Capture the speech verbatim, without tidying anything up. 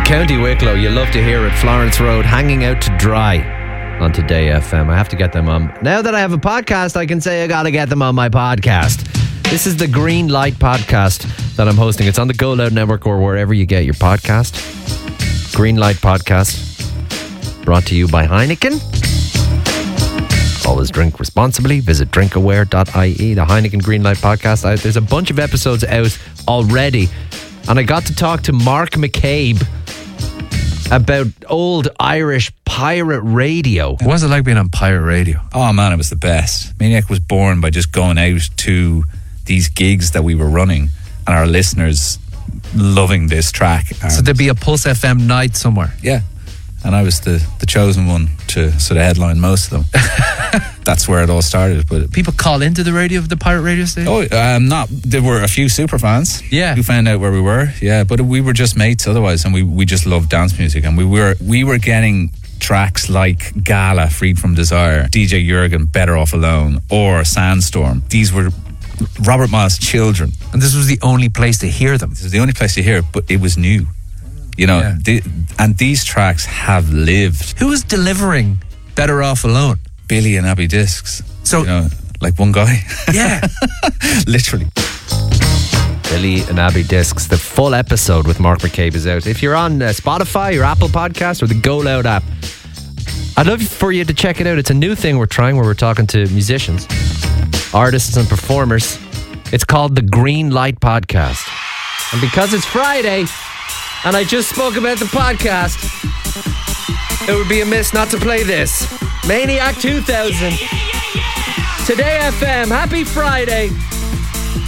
County Wicklow, you love to hear it. Florence Road, Hanging Out to Dry on Today F M. I have to get them on. Now that I have a podcast, I can say I gotta get them on my podcast. This is the Green Light Podcast that I'm hosting. It's on the Go Loud Network or wherever you get your podcast. Green Light Podcast, brought to you by Heineken. Always drink responsibly. Visit drink aware dot I E. The Heineken Green Light Podcast. I, there's a bunch of episodes out already. And I got to talk to Mark McCabe about old Irish pirate radio. What was it like being on pirate radio? Oh man, it was the best. Maniac was born by just going out to these gigs that we were running and our listeners loving this track. So there'd be a Pulse F M night somewhere? Yeah. And I was the, the chosen one to sort of headline most of them. That's where it all started. But people call into the radio of the pirate radio station? Oh, um, not. There were a few super fans. Yeah. Who found out where we were. Yeah, but we were just mates otherwise, and we, we just loved dance music, and we were we were getting tracks like Gala, Freed from Desire, D J Jurgen, Better Off Alone, or Sandstorm. These were Robert Miles' children, and this was the only place to hear them. This was the only place to hear it, but it was new. You know, yeah. the, and these tracks have lived. Who was delivering Better Off Alone? Billy and Abby Discs. So, you know, like one guy. Yeah. Literally. Billy and Abby Discs. The full episode with Mark McCabe is out. If you're on uh, Spotify or Apple Podcasts or the Go Loud app, I'd love for you to check it out. It's a new thing we're trying where we're talking to musicians, artists and performers. It's called the Green Light Podcast. And because it's Friday, and I just spoke about the podcast, it would be amiss not to play this. Maniac two thousand. Today F M. Happy Friday.